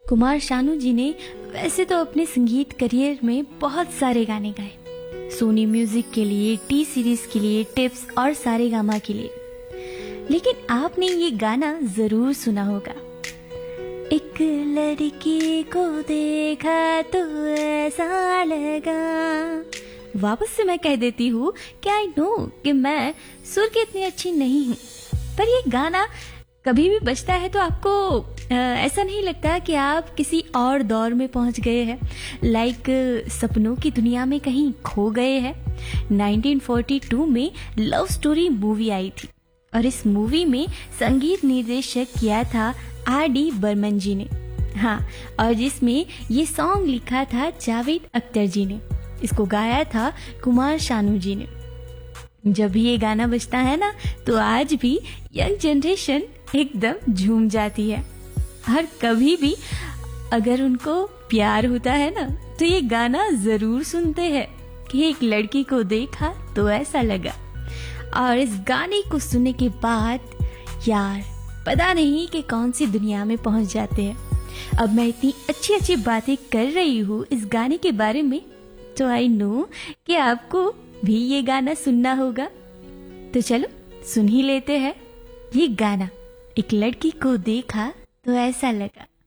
कुमार शानू जी ने वैसे तो अपने संगीत करियर में बहुत सारे गाने गाए, सोनी म्यूजिक के लिए, टी सीरीज के लिए, टिप्स और सारेगामा के लिए, लेकिन आपने ये गाना जरूर सुना होगा। एक लड़की को देखा तो ऐसा लगा। वापस से मैं कह देती हूँ कि आई नो कि मैं सुर की इतनी अच्छी नहीं हूँ, पर ये गाना कभी भी बजता है तो आपको ऐसा नहीं लगता कि आप किसी और दौर में पहुंच गए हैं, लाइक सपनों की दुनिया में कहीं खो गए हैं। 1942 में लव स्टोरी मूवी आई थी और इस मूवी में संगीत निर्देशक किया था R.D. बर्मन जी ने। हाँ, और जिसमें ये सॉन्ग लिखा था जावेद अख्तर जी ने, इसको गाया था कुमार शानू जी ने। जब भी ये गाना बजता है ना तो आज भी यंग जनरेशन एकदम झूम जाती है। और कभी भी अगर उनको प्यार होता है ना तो ये गाना जरूर सुनते हैं कि एक लड़की को देखा तो ऐसा लगा। और इस गाने को सुनने के बाद यार पता नहीं कि कौन सी दुनिया में पहुंच जाते हैं। अब मैं इतनी अच्छी अच्छी बातें कर रही हूँ इस गाने के बारे में, तो आई नो कि आपको भी ये गाना सुनना होगा। तो चलो सुन ही लेते हैं ये गाना, एक लड़की को देखा तो ऐसा लगा।